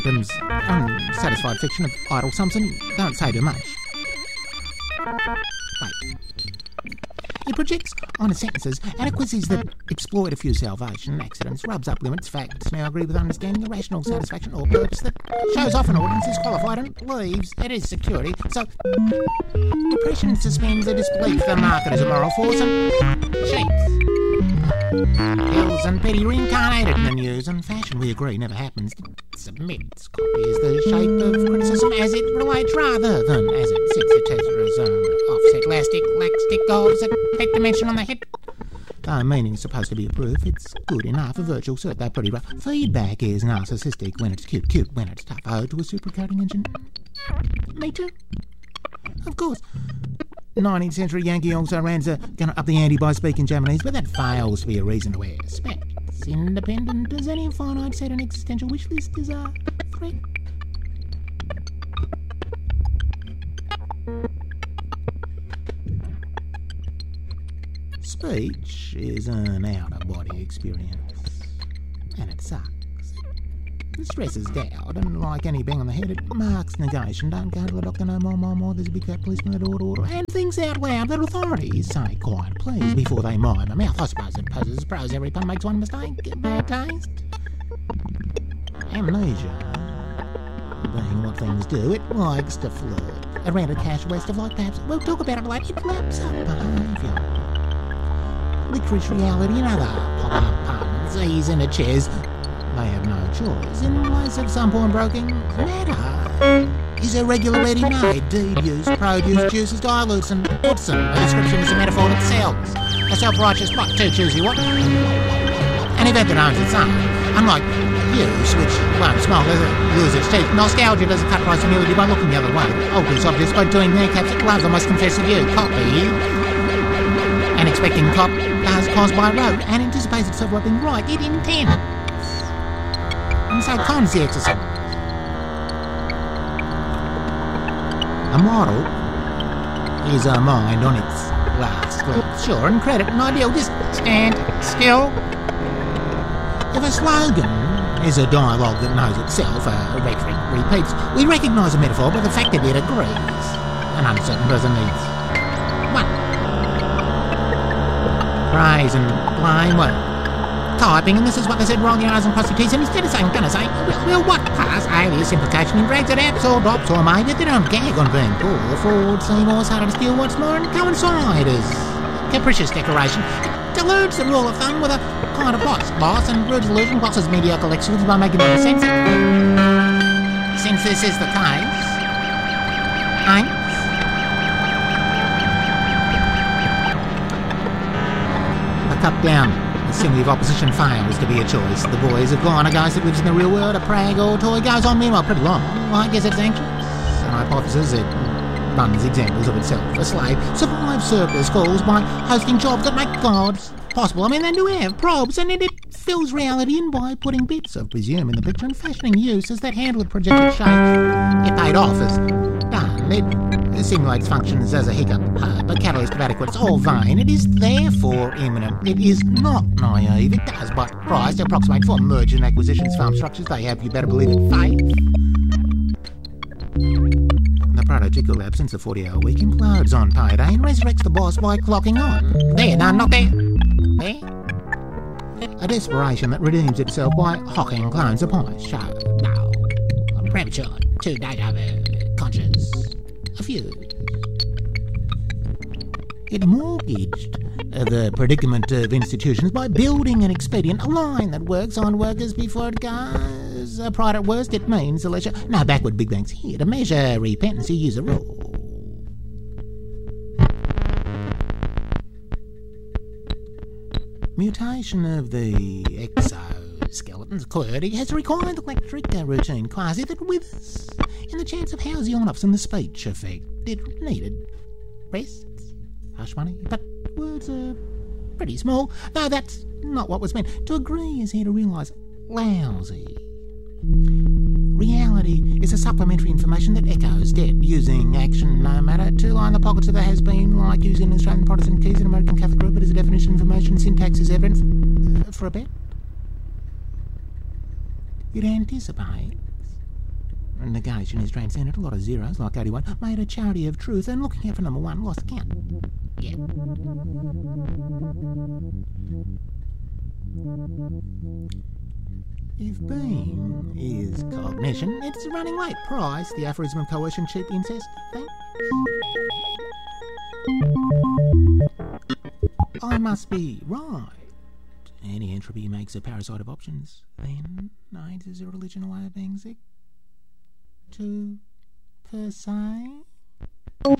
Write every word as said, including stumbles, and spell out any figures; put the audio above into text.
victim's unsatisfied fiction of idle sums and don't say too much. Wait. It projects honest sentences, adequacies that exploit a few salvation accidents, rubs up limits, facts now agree with understanding, irrational satisfaction or purpose that shows off an audience is qualified and believes it is security. So, depression suspends their disbelief the market is a moral force and cheats. Ills and pity reincarnated in the news and fashion, we agree, never happens. It submits, copies the shape of criticism as it relates rather than as it sets the tetherism, offset, elastic, laxtic goals that take dimension on the head. Though meaning's supposed to be a proof, it's good enough, a virtual cert, they're pretty rough. Feedback is narcissistic when it's cute, cute when it's tough. Ode to a supercoding engine. Me too. Of course. nineteenth century Yankee also ran to gonna up the ante by speaking Japanese, but that fails to be a reason to wear specs. Independent as any finite set and existential wish list is a threat. Speech is an out-of-body experience, and it sucks. It stresses doubt, and like any bang on the head, it marks negation. Don't go to the doctor no more, more, more. There's a big fat policeman at order, order. And things out loud that authorities say quiet, please, before they mime a mouth. I suppose it poses pros. Every pun makes one mistake. Bad taste. Amnesia. Being what things do, it likes to flirt. Around a cash west of like perhaps, we'll talk about it later, it laps up behaviour. Licorice reality and other pop-up puns, ease in a chairs. They have no choice. In place of some pawnbroking, matter is a regular ready-made deed use, produce, juices, dilutes, and puts them. The description is a metaphor that sells. A self-righteous plot, too choosy what? An event that owns its own. Unlike use, which won't smile, does it lose its teeth. Nostalgia doesn't cut price humility by looking the other way. Alters objects by doing their caps at gloves, I must confess to you. Copy. And expecting cop does cause by road and anticipates itself being right. It intends. And so cons the exercise. A model is a mind on its last legs. Sure, and credit and ideal, just stand still. If a slogan is a dialogue that knows itself, a rhetoric repeats, we recognise a metaphor by the fact that it agrees. An uncertain person needs one. Praise and blame, well, typing, and this is what they said, roll your eyes and cross your T's, and instead of saying, gonna say, well, well what pass, alias, implication, and drags it absorb, drops, or maybe they don't gag on being poor, fraud, seem or harder to steal what's more, and coincide as capricious decoration. It deludes the rule of thumb with a kind of boss, boss, and rude delusion bosses mediocre lectures by making them sense. Since this is the case, ain't the cup down. Assembly of opposition fails to be a choice. The boys have gone. A ghost that lives in the real world, a prag or toy, goes on meanwhile pretty long. I guess it's anxious. An hypothesis, it runs examples of itself. A slave survives surplus calls by hosting jobs that make gods possible. I mean, they do have probes, and then it fills reality in by putting bits of presume in the picture and fashioning uses that handle the projected shape. It paid off as done. It simulates functions as a hiccup, uh, but catalyst of adequate. It's all vain. It is therefore imminent. It is not naive. It does but price to approximate for mergers and acquisitions, farm structures. They have, you better believe it, faith. The prototypical absence of forty-hour week implodes on payday and resurrects the boss by clocking on. There, no, not there. There. A desperation that redeems itself by hawking clones upon a show. No. Premature. Too deja vu. Conscious. A few. It mortgaged the predicament of institutions by building an expedient, a line that works on workers before it goes. A pride at worst, it means a leisure. No backward big banks here. To measure repentance, you use a rule. Mutation of the exoskeleton's QWERTY has required electric routine quasi that withers in the chance of housing on-offs and the speech effect. It needed rests, hush money, but words are pretty small, though that's not what was meant. To agree is here to realise lousy. Reality is a supplementary information that echoes dead, using action no matter. To line the pockets of the has-been, like using Australian Protestant keys in American Catholic group, but as a definition of information, syntax is evidence uh, for a bet. It anticipates negation is transcendent, a lot of zeros, like eighty-one, made a charity of truth, and looking out for number one, lost count. Yeah. If being is cognition, it's running late. Price, the aphorism of coercion, cheap incest thing. I must be right. Any entropy makes a parasite of options. Then, nine is a religion, a way of being sick. To per se.